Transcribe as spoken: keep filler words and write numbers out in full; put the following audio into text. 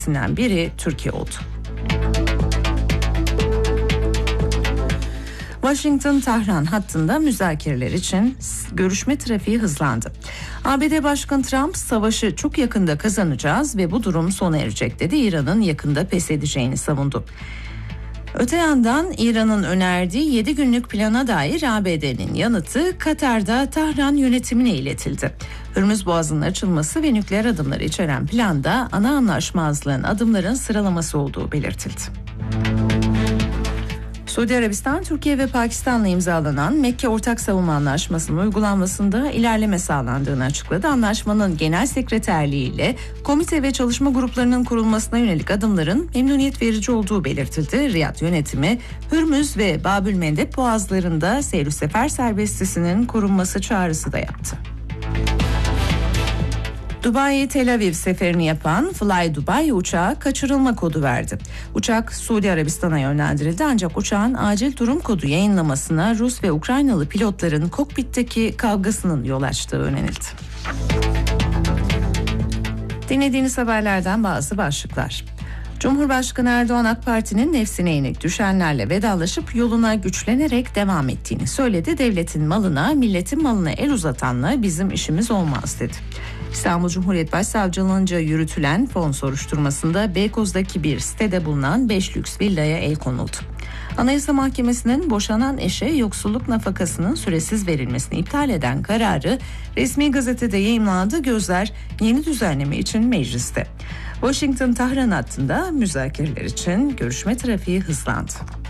ülkelerinden biri Türkiye oldu. Washington-Tahran hattında müzakereler için görüşme trafiği hızlandı. A B D Başkanı Trump, savaşı çok yakında kazanacağız ve bu durum sona erecek dedi. İran'ın yakında pes edeceğini savundu. Öte yandan İran'ın önerdiği yedi günlük plana dair A B D'nin yanıtı Katar'da Tahran yönetimine iletildi. Hürmüz Boğazı'nın açılması ve nükleer adımları içeren planda ana anlaşmazlığın adımların sıralaması olduğu belirtildi. Suudi Arabistan, Türkiye ve Pakistan'la imzalanan Mekke Ortak Savunma Anlaşması'nın uygulanmasında ilerleme sağlandığını açıkladı. Anlaşmanın genel sekreterliği ile komite ve çalışma gruplarının kurulmasına yönelik adımların memnuniyet verici olduğu belirtildi. Riyad yönetimi, Hürmüz ve Babülmendeb boğazlarında seyir sefer serbestisinin korunması çağrısı da yaptı. Dubai Tel Aviv seferini yapan Fly Dubai uçağı kaçırılma kodu verdi. Uçak Suudi Arabistan'a yönlendirildi ancak uçağın acil durum kodu yayınlamasına Rus ve Ukraynalı pilotların kokpitteki kavgasının yol açtığı öğrenildi. Dinlediğiniz haberlerden bazı başlıklar. Cumhurbaşkanı Erdoğan AK Parti'nin nefsine yenik düşenlerle vedalaşıp yoluna güçlenerek devam ettiğini söyledi. Devletin malına, milletin malına el uzatanla bizim işimiz olmaz dedi. İstanbul Cumhuriyet Başsavcılığınca yürütülen fon soruşturmasında Beykoz'daki bir sitede bulunan beş lüks villaya el konuldu. Anayasa Mahkemesi'nin boşanan eşe yoksulluk nafakasının süresiz verilmesini iptal eden kararı resmi gazetede yayımlandı. Gözler yeni düzenleme için mecliste. Washington-Tahran hattında müzakereler için görüşme trafiği hızlandı.